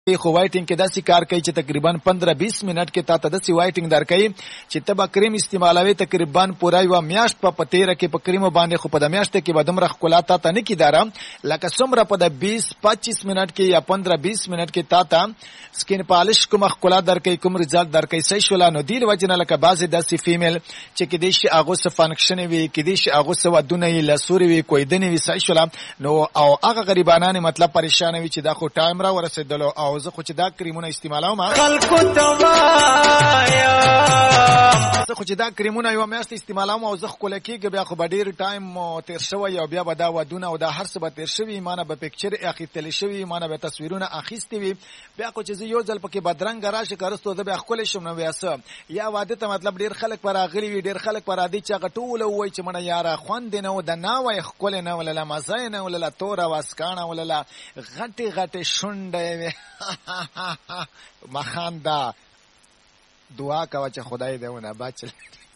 خو وایټینګ کې داسې کار کوي چې تقریبا 15-20 منټ کې تا ته داسې وایټینګ درکوي چې ته به کریم استعمالوي تقریبا پوره یوه میاشت په تیره کې په کریمو باندې، خو په د میاشتې کې به دومره ښکلا تا ته نه کیداره لکه څومره په د 20-25 منټ کې یا 15-20 منټ کې تا ته سکین پالش کومه ښکلا درکوي، کوم رزلټ درکوي. صحیح شوله. نو دې له وجې نه لکه بعضې داسې فیمیل چې کیدای شي هغو څه فنکشنې وي، کیدای شي هغو څه ودونه وي، لسورې وي، کویدنې وي. صحیح شوله. نو او هغه غریبانان مطلب پریشانه وي چې دا خو ټایم را ورسېدلو او زه خو چې دا کریمونه استعمالوم خلکو ته وایم، زه خو چې دا کریمونه یوه میاشت استعمالوم او زه ښکله کېږم، بیا خو به ډېر ټایم تېر شوی او بیا به دا ودونه او دا هر څه به تېر شوي، ما نه به پکچر اخیستلی شوي، ما نه به تصویرونه اخیستې وي. بیا خو چې زه یو ځل پکې بدرنګه راشي که رستو زه بیا ښکلی شم نو بیا څه یا واده ته مطلب ډېر خلک به راغلي وي، ډېر خلک به راځي چې هغه ټوله ووایي چې مړه یاره خوند یې نه و، د ناوه یې ښکلې نه ولله، مزه یې نه ولله، توره واسکاڼه ولله، غټې غټې شونډه یې وې. مخانده دعا کوه چې خدای دې ونه بچ